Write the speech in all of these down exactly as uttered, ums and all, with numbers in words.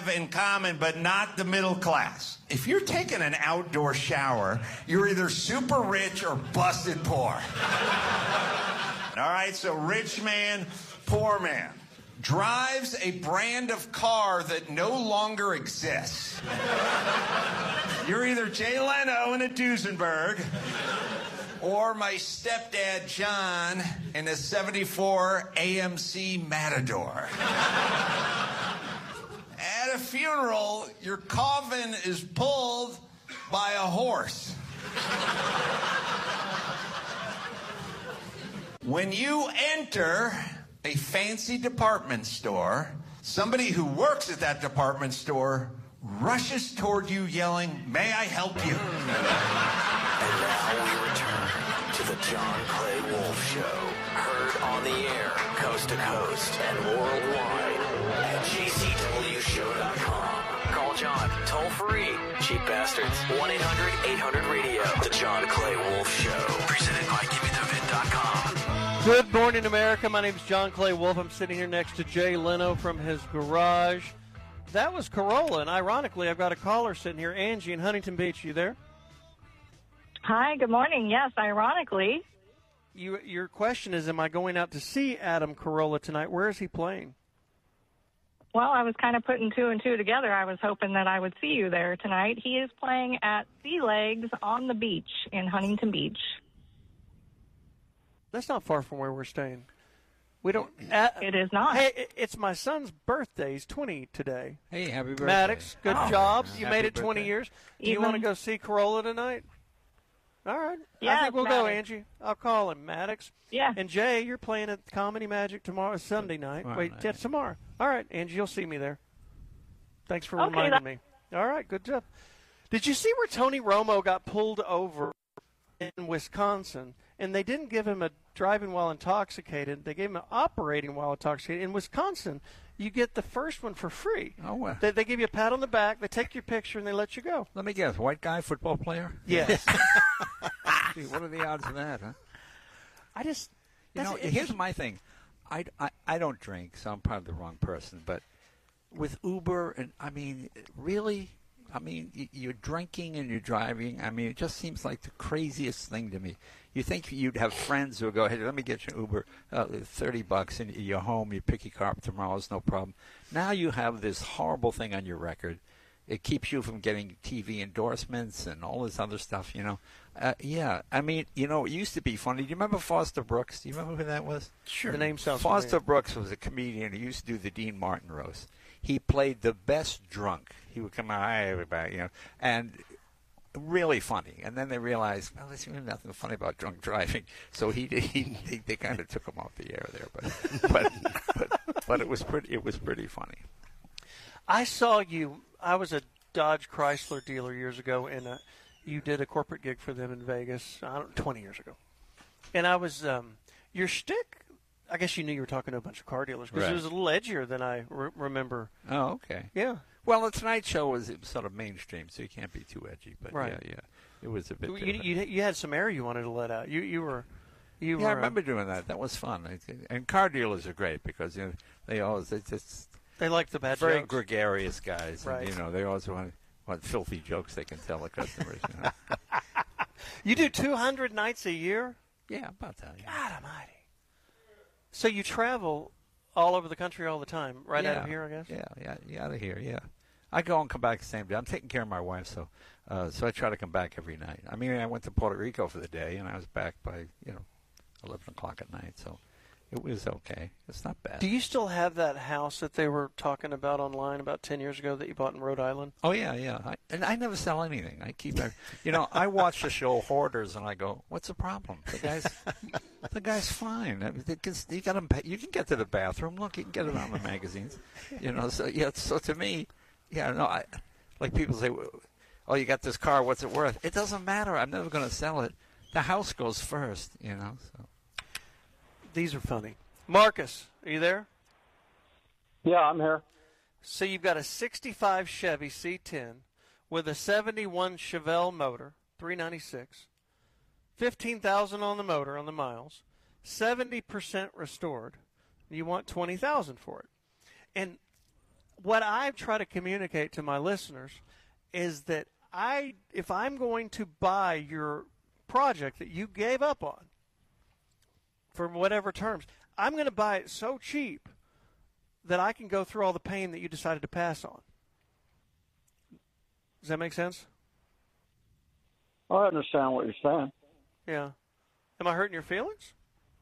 in common, but not the middle class. If you're taking an outdoor shower, you're either super rich or busted poor. All right, so rich man, poor man. Drives a brand of car that no longer exists. You're either Jay Leno in a Duesenberg or my stepdad, John, in a seventy-four A M C Matador. At a funeral, your coffin is pulled by a horse. When you enter a fancy department store, somebody who works at that department store rushes toward you yelling, "May I help you?" And now we return to the John Clay Wolf Show. Heard on the air, coast to coast, and worldwide at J C W show dot com. Call John, toll free. Cheap bastards. one eight hundred eight hundred radio. The John Clay Wolf Show. Presented by Give Me The Vid dot com. Good morning, America. My name is John Clay Wolf. I'm sitting here next to Jay Leno from his garage. That was Corolla, and ironically, I've got a caller sitting here, Angie in Huntington Beach. You there? Hi, good morning. Yes, ironically. You, your question is, am I going out to see Adam Carolla tonight? Where is he playing? Well, I was kind of putting two and two together. I was hoping that I would see you there tonight. He is playing at Sea Legs on the beach in Huntington Beach. That's not far from where we're staying. We don't. Uh, it is not. Hey, it's my son's birthday. He's twenty today. Hey, happy birthday. Maddox, good oh, job. You happy made it birthday. twenty years. Do Even, you want to go see Carolla tonight? All right. Yes, I think we'll Maddox. go, Angie. I'll call him, Maddox. Yeah. And Jay, you're playing at Comedy Magic tomorrow, Sunday night. Tomorrow Wait, night. yeah, tomorrow. All right, Angie, you'll see me there. Thanks for Okay, reminding that- me. All right, good job. Did you see where Tony Romo got pulled over in Wisconsin, and they didn't give him a driving while intoxicated. They gave him an operating while intoxicated. In Wisconsin, you get the first one for free. Oh, well. They, they give you a pat on the back, they take your picture, and they let you go. Let me guess, white guy, football player? Yes. Gee, what are the odds of that, huh? I just, You that's know, interesting. here's my thing. I, I, I don't drink, so I'm probably the wrong person. But with Uber, and I mean, really? I mean, y- you're drinking and you're driving. I mean, it just seems like the craziest thing to me. You think you'd have friends who would go, hey, let me get you an Uber, uh, thirty bucks, and you're home, you pick your car up tomorrow, it's no problem. Now you have this horrible thing on your record. It keeps you from getting T V endorsements and all this other stuff, you know. Uh, yeah, I mean, you know, it used to be funny. Do you remember Foster Brooks? Do you remember who that was? Sure. The name sounds Foster familiar. Brooks was a comedian who used to do the Dean Martin roast. He played the best drunk. He would come out, hi, everybody, you know, and really funny. And then they realized, well, there's really nothing funny about drunk driving. So he, he they, they kind of took him off the air there, but but but, but it was pretty it was pretty funny. I saw you. I was a Dodge Chrysler dealer years ago, and uh, you did a corporate gig for them in Vegas. I don't twenty years ago, and I was um, your shtick. I guess you knew you were talking to a bunch of car dealers because Right. it was a little edgier than I re- remember. Oh, okay. Yeah, Well, the Tonight Show was sort of mainstream, so you can't be too edgy. But Right. yeah, yeah, it was a bit. you, different. you you had some air you wanted to let out. You you were you Yeah, were. I remember doing that. That was fun. I- And car dealers are great because you know they always they just They like the bad very jokes. gregarious guys. Right. And, you know, they always want want filthy jokes they can tell the customers. You know? You do two hundred nights a year. Yeah, about that. Yeah. God Almighty. So you travel all over the country all the time, right out Yeah. of here, I guess. Yeah, yeah, yeah, out of here. Yeah, I go and come back the same day. I'm taking care of my wife, so uh, so I try to come back every night. I mean, I went to Puerto Rico for the day, and I was back by you know eleven o'clock at night. So it was okay. It's not bad. Do you still have that house that they were talking about online about ten years ago that you bought in Rhode Island? Oh yeah, yeah. I, and I never sell anything. I keep, every, you know, I watch the show Hoarders, and I go, "What's the problem? The guy's, the guy's fine. I mean, they can, you got him. You can get to the bathroom. Look, you can get it on the magazines. You know, so yeah. So to me, yeah, no, I like people say, "Oh, you got this car. What's it worth?" It doesn't matter. I'm never going to sell it. The house goes first. You know. So These are funny. Marcus, are you there? Yeah, I'm here. So you've got a sixty-five Chevy C ten with a seventy-one Chevelle motor, three ninety-six, fifteen thousand on the motor on the miles, seventy percent restored. You want twenty thousand for it. And what I try to communicate to my listeners is that I, if I'm going to buy your project that you gave up on for whatever terms, I'm going to buy it so cheap that I can go through all the pain that you decided to pass on. Does that make sense? I understand what you're saying. Yeah. Am I hurting your feelings?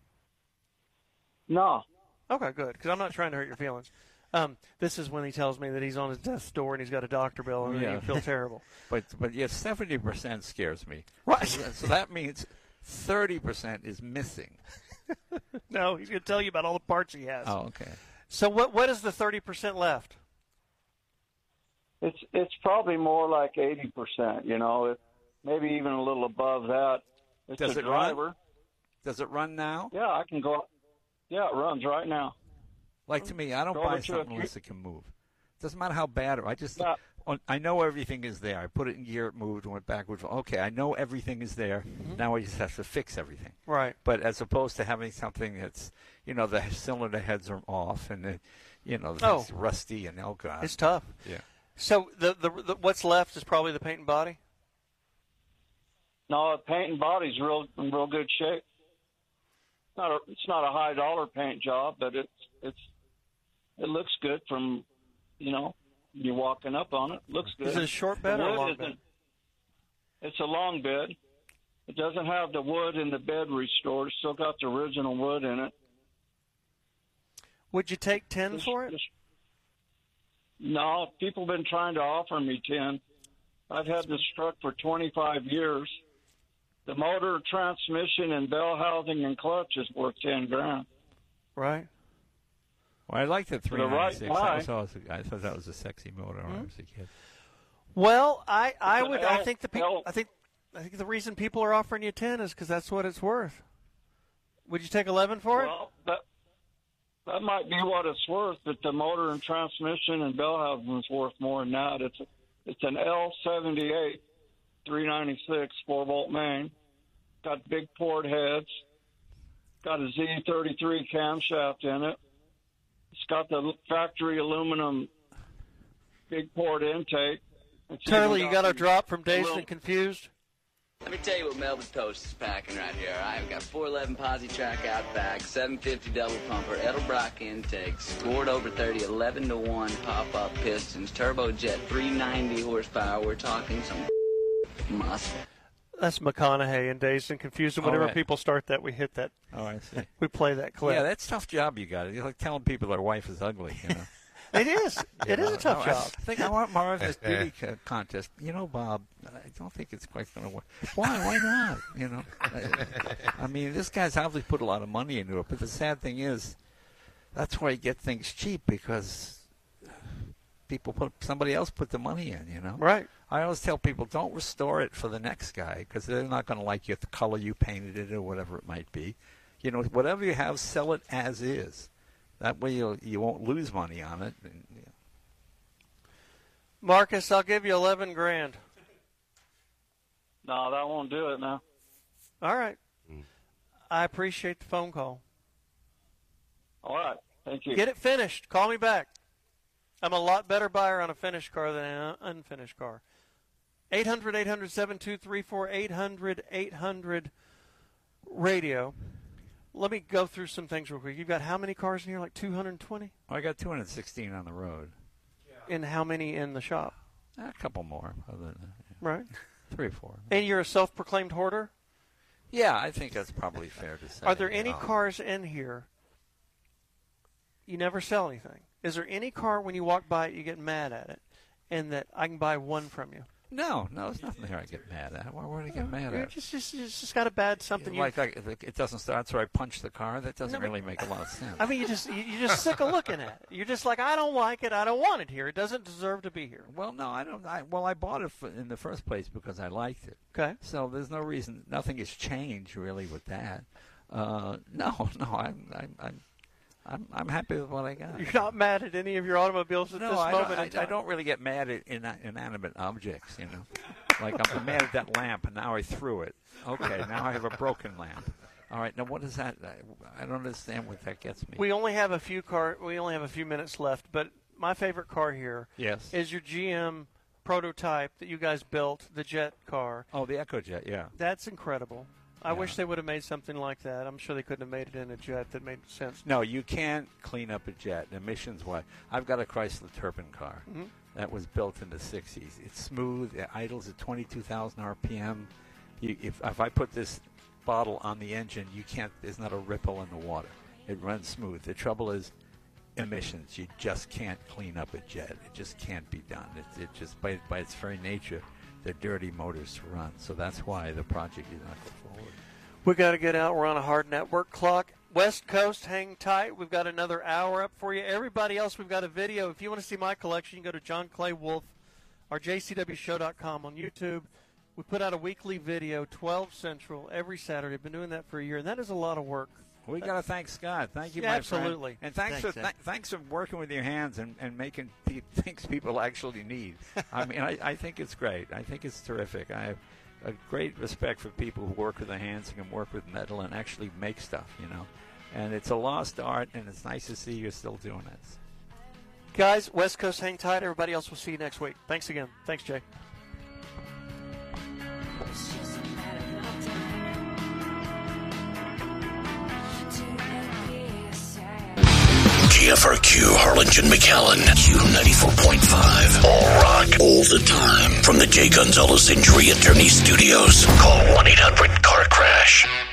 No. Okay, good, because I'm not trying to hurt your feelings. Um, this is when he tells me that he's on his death's door and he's got a doctor bill and Yeah. you feel terrible. But but yeah, seventy percent scares me. Right. So, so that means thirty percent is missing. No, he's going to tell you about all the parts he has. Oh, okay. So what what is the thirty percent left? It's it's probably more like eighty percent, you know, it, maybe even a little above that. It's Does a it driver. run? Does it run now? Yeah, I can go. Yeah, it runs right now. Like to me, I don't Go buy over to something a- unless it can move. Doesn't matter how bad it. I just Yeah. on- I know everything is there. I put it in gear, it moved, went backwards. Okay, I know everything is there. Mm-hmm. Now I just have to fix everything. Right. But as opposed to having something that's, you know, the cylinder heads are off and the, you know, Oh. it's rusty and oh god. It's tough. Yeah. So the, the the what's left is probably the paint and body? No, the paint and body's real in real good shape. It's not a it's not a high dollar paint job, but it's it's it looks good from, you know, you walking up on it. Looks good. Is it a short bed The or a wood long isn't- bed? It's a long bed. It doesn't have the wood in the bed restored. It's still got the original wood in it. Would you take ten Just- for it? just- No, people have been trying to offer me ten. I've had this truck for twenty-five years. The motor, transmission, and bell housing and clutch is worth ten grand. Right. Well, I like the three ninety-six. right I, eye. thought it was a- I thought that was a sexy motor when I was a kid. Well, I, I It's an would I L- think the people L- I think I think the reason people are offering you ten is because that's what it's worth. Would you take eleven for it? Well, that that might be what it's worth, but the motor and transmission and bell housing is worth more than that. It's a, it's an L seventy-eight three ninety-six four volt main. Got big port heads. Got a Z thirty-three camshaft in it. It's got the factory aluminum big port intake. It's Turley, even you got a the drop from Dazed alum- and Confused? Let me tell you what Melvin Toast is packing right here. I've got four eleven Posi Track Outback, seven fifty double pumper, Edelbrock intakes, scored over thirty, eleven to one pop-up pistons, turbojet, three ninety horsepower. We're talking some muscle. That's McConaughey and Dazed and Confused. And whenever right. people start that, we hit that. Oh, I see. We play that clip. Yeah, that's a tough job you got. You're like telling people their wife is ugly, you know. It is. It is a tough I, job. I think I want more of this beauty co- contest. You know, Bob, I don't think it's quite going to work. Why? Why not? You know, I, I mean, this guy's obviously put a lot of money into it. But the sad thing is, that's why you get things cheap because people put somebody else put the money in. You know, Right. I always tell people don't restore it for the next guy because they're not going to like you the color you painted it or whatever it might be. You know, whatever you have, sell it as is. That way you you won't lose money on it. And, you know. Marcus, I'll give you eleven grand. No, that won't do it now. All right. I appreciate the phone call. All right. Thank you. Get it finished. Call me back. I'm a lot better buyer on a finished car than an unfinished car. eight hundred, eight hundred, seven two three four, eight hundred, eight hundred radio. Let me go through some things real quick. You've got how many cars in here? Like two hundred twenty? Well, I got two hundred sixteen on the road. And how many in the shop? A couple more, other than that. Yeah. Right. Three or four. And you're a self-proclaimed hoarder? Yeah, I think that's probably fair to say. Are there any you know. cars in here you never sell anything? Is there any car when you walk by it you get mad at it and that I can buy one from you? No, no, there's nothing here I get mad at. Why would I get mad You're at? just, just, you just got a bad something. you, Like, like it doesn't start, so I punch the car. That doesn't No, but- really make a lot of sense. I mean, you just you- you're just sick of looking at it. You're just like, I don't like it. I don't want it here. It doesn't deserve to be here. Well, no, I don't. I, well, I bought it for, in the first place because I liked it. Okay. So there's no reason. Nothing has changed really with that. Uh, no, no, I'm, I'm, I'm, I'm, I'm happy with what I got. You're not mad at any of your automobiles at No, this I moment don't, in I, time. I don't really get mad at in, inanimate objects, you know. Like I'm mad at that lamp, and now I threw it. Okay, now I have a broken lamp. All right, now what is that? I, I don't understand what that gets me. We only have a few car. We only have a few minutes left, but my favorite car here Yes. is your G M prototype that you guys built, the Jet car. Oh, the EcoJet, yeah. That's incredible. I Yeah. wish they would have made something like that. I'm sure they couldn't have made it in a Jet that made sense. No, you can't clean up a jet emissions-wise. I've got a Chrysler Turpin car Mhm. that was built in the sixties. It's smooth. It idles at twenty-two thousand R P M. You, if, if I put this bottle on the engine, you can't. There's not a ripple in the water. It runs smooth. The trouble is emissions. You just can't clean up a jet. It just can't be done. It, it just by by its very nature, they're dirty motors to run. So that's why the project did not go forward. We got to get out. We're on a hard network clock. West Coast, hang tight. We've got another hour up for you. Everybody else, we've got a video. If you want to see my collection, you can go to John Clay Wolf or J C W show dot com on YouTube. We put out a weekly video, twelve Central, every Saturday. I've been doing that for a year, and that is a lot of work. We got to thank Scott. Thank you, Yeah, my absolutely. friend. And thanks, Thanks, for Ed. th- thanks for working with your hands and, and making pe- things people actually need. I mean, I, I think it's great. I think it's terrific. I have a great respect for people who work with their hands and can work with metal and actually make stuff, you know. And it's a lost art, and it's nice to see you're still doing it. Guys, West Coast, hang tight. Everybody else, we'll see you next week. Thanks again. Thanks, Jay. G F R Q, Harlingen, McAllen, Q ninety-four point five. All rock, all the time. From the Jay Gonzalez Injury Attorney Studios. Call one eight hundred car crash.